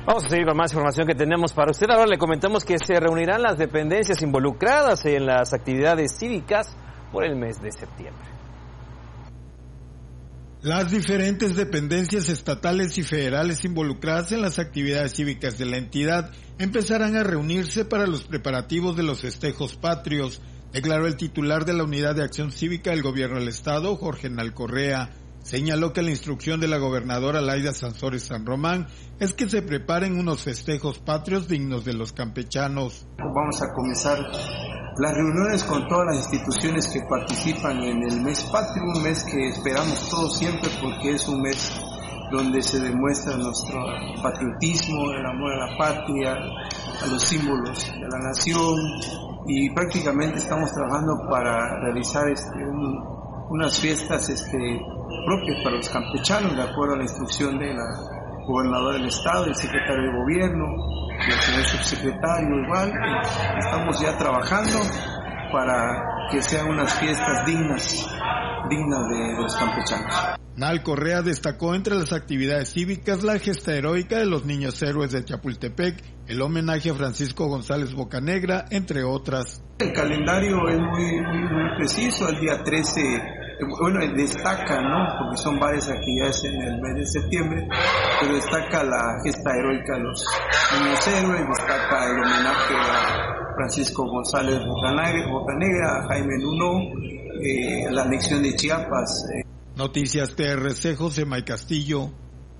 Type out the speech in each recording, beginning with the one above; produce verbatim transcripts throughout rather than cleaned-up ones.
Vamos a seguir con más información que tenemos para usted. Ahora le comentamos que se reunirán las dependencias involucradas en las actividades cívicas por el mes de septiembre. Las diferentes dependencias estatales y federales involucradas en las actividades cívicas de la entidad empezarán a reunirse para los preparativos de los festejos patrios, declaró el titular de la Unidad de Acción Cívica del Gobierno del Estado, Jorge Nal Correa. Señaló que la instrucción de la gobernadora Laida Sansores San Román es que se preparen unos festejos patrios dignos de los campechanos. Vamos a comenzar las reuniones con todas las instituciones que participan en el mes patrio, un mes que esperamos todos siempre porque es un mes donde se demuestra nuestro patriotismo, el amor a la patria, a los símbolos de la nación, y prácticamente estamos trabajando para realizar este, un, unas fiestas este, propias para los campechanos, de acuerdo a la instrucción de la gobernadora del estado, el secretario de gobierno, el señor subsecretario igual. Estamos ya trabajando para que sean unas fiestas dignas, dignas de, de los campechanos. Nal Correa destacó entre las actividades cívicas la gesta heroica de los niños héroes de Chapultepec, el homenaje a Francisco González Bocanegra, entre otras. El calendario es muy, muy, muy preciso. El día trece, bueno, destaca, ¿no? Porque son varias actividades en el mes de septiembre, pero destaca la gesta heroica de los niños héroes, destaca el homenaje a Francisco González Bocanegra, a Jaime Nuno, eh, la anexión de Chiapas. Eh. Noticias T R C, José May Castillo.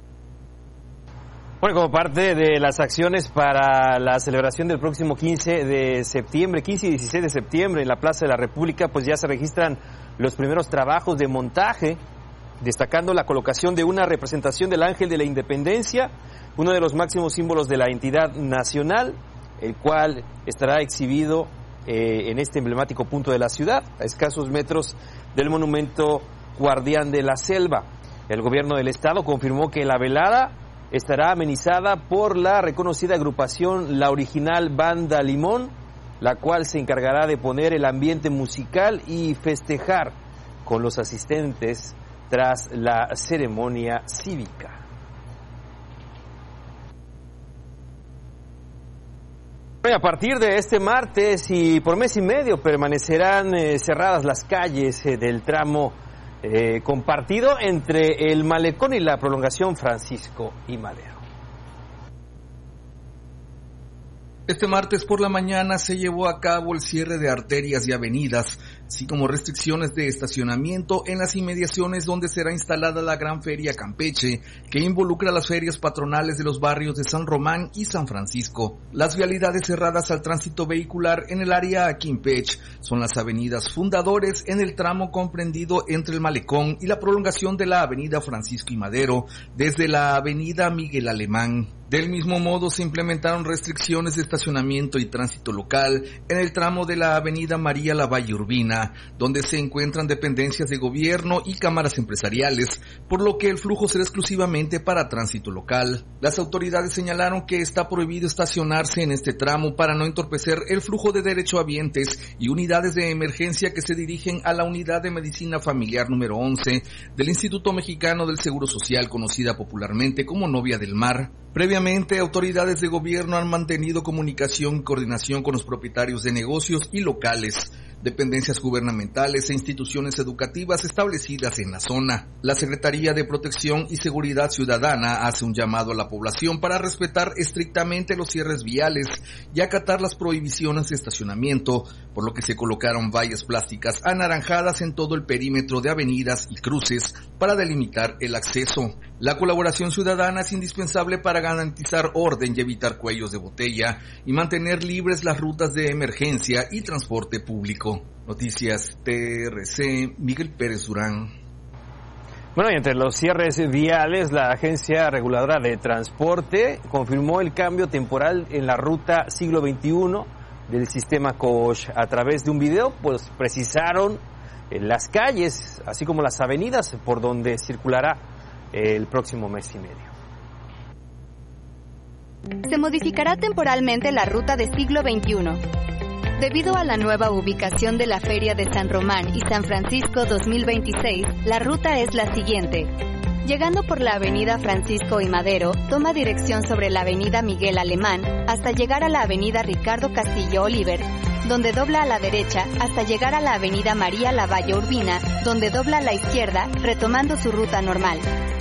Bueno, como parte de las acciones para la celebración del próximo quince de septiembre, quince y dieciséis de septiembre en la Plaza de la República, pues ya se registran los primeros trabajos de montaje, destacando la colocación de una representación del Ángel de la Independencia, uno de los máximos símbolos de la entidad nacional, el cual estará exhibido eh, en este emblemático punto de la ciudad, a escasos metros del monumento Guardián de la Selva. El gobierno del estado confirmó que la velada estará amenizada por la reconocida agrupación La Original Banda Limón, la cual se encargará de poner el ambiente musical y festejar con los asistentes tras la ceremonia cívica. A partir de este martes y por mes y medio permanecerán eh, cerradas las calles eh, del tramo Eh, compartido entre el Malecón y la prolongación Francisco y Madero. Este martes por la mañana se llevó a cabo el cierre de arterias y avenidas, así como restricciones de estacionamiento en las inmediaciones donde será instalada la Gran Feria Campeche, que involucra las ferias patronales de los barrios de San Román y San Francisco. Las vialidades cerradas al tránsito vehicular en el área Aquímpech son las avenidas Fundadores en el tramo comprendido entre el Malecón y la prolongación de la avenida Francisco y Madero, desde la avenida Miguel Alemán. Del mismo modo, se implementaron restricciones de estacionamiento y tránsito local en el tramo de la avenida María Lavalle Urbina, donde se encuentran dependencias de gobierno y cámaras empresariales, por lo que el flujo será exclusivamente para tránsito local. Las autoridades señalaron que está prohibido estacionarse en este tramo para no entorpecer el flujo de derechohabientes y unidades de emergencia que se dirigen a la Unidad de Medicina Familiar número once del Instituto Mexicano del Seguro Social, conocida popularmente como Novia del Mar. Previamente, autoridades de gobierno han mantenido comunicación y coordinación con los propietarios de negocios y locales, dependencias gubernamentales e instituciones educativas establecidas en la zona. La Secretaría de Protección y Seguridad Ciudadana hace un llamado a la población para respetar estrictamente los cierres viales y acatar las prohibiciones de estacionamiento, por lo que se colocaron vallas plásticas anaranjadas en todo el perímetro de avenidas y cruces para delimitar el acceso. La colaboración ciudadana es indispensable para garantizar orden y evitar cuellos de botella y mantener libres las rutas de emergencia y transporte público. Noticias T R C, Miguel Pérez Durán. Bueno, y entre los cierres viales, la Agencia Reguladora de Transporte confirmó el cambio temporal en la ruta siglo veintiuno del sistema Coach. A través de un video, pues precisaron las calles, así como las avenidas por donde circulará el próximo mes y medio. Se modificará temporalmente la ruta de siglo veintiuno. Debido a la nueva ubicación de la Feria de San Román y San Francisco dos mil veintiséis, la ruta es la siguiente. Llegando por la avenida Francisco y Madero, toma dirección sobre la avenida Miguel Alemán hasta llegar a la avenida Ricardo Castillo Oliver, donde dobla a la derecha hasta llegar a la avenida María Lavalle Urbina, donde dobla a la izquierda, retomando su ruta normal.